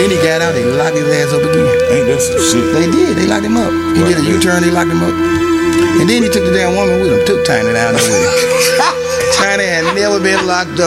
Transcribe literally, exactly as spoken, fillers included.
Then he got out, they locked his ass up again. Ain't that some shit? They did, they locked him up. He Right, did a man. U-turn, they locked him up. And then he took the damn woman with him, took Tiny down there with him. Tiny had never been locked up.